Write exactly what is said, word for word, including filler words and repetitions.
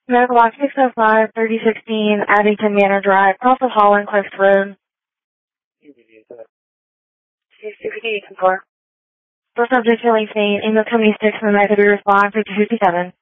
Medical Box six oh five, thirty sixteen, Addington Manor Drive, cross of Holland Cliffs Road. six sixty-eight four. For subject feeling faint, English Company six from the night to be respond fifty fifty-seven.